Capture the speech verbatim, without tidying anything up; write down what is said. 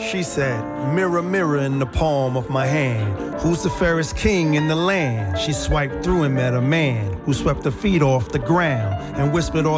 She said, mirror, mirror in the palm of my hand, who's the fairest king in the land? She swiped through and met a man who swept her feet off the ground and whispered all